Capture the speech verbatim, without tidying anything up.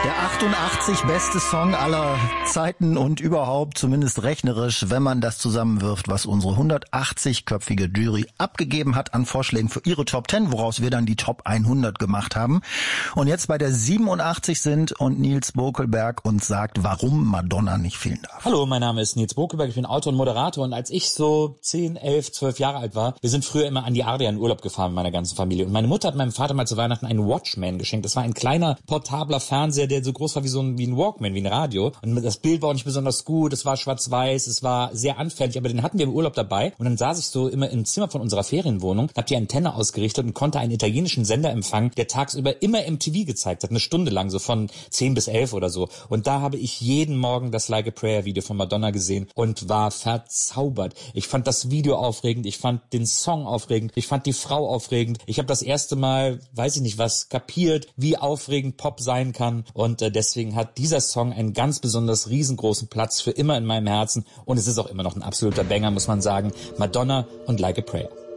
Der achtundachtzig beste Song aller Zeiten und überhaupt, zumindest rechnerisch, wenn man das zusammenwirft, was unsere hundertachtzig-köpfige Jury abgegeben hat an Vorschlägen für ihre Top zehn, woraus wir dann die Top hundert gemacht haben. Und jetzt bei der siebenundachtzig sind und Nils Bokelberg uns sagt, warum Madonna nicht fehlen darf. Hallo, mein Name ist Nils Bokelberg, ich bin Autor und Moderator und als ich so zehn, elf, zwölf Jahre alt war, wir sind früher immer an die Adria in Urlaub gefahren mit meiner ganzen Familie und meine Mutter hat meinem Vater mal zu Weihnachten einen Watchman geschenkt. Das war ein kleiner portabler Fernseher, der so groß war wie so ein, wie ein Walkman, wie ein Radio. Und das Bild war auch nicht besonders gut, es war schwarz-weiß, es war sehr anfällig, aber den hatten wir im Urlaub dabei. Und dann saß ich so immer im Zimmer von unserer Ferienwohnung, hab die Antenne ausgerichtet und konnte einen italienischen Sender empfangen, der tagsüber immer M T V gezeigt hat, eine Stunde lang, so von zehn bis elf oder so. Und da habe ich jeden Morgen das Like a Prayer Video von Madonna gesehen und war verzaubert. Ich fand das Video aufregend, ich fand den Song aufregend, ich fand die Frau aufregend. Ich habe das erste Mal, weiß ich nicht was, kapiert, wie aufregend Pop sein kann. Und äh, deswegen hat dieser Song einen ganz besonders riesengroßen Platz für immer in meinem Herzen und es ist auch immer noch ein absoluter Banger, muss man sagen. Madonna und Like a Prayer.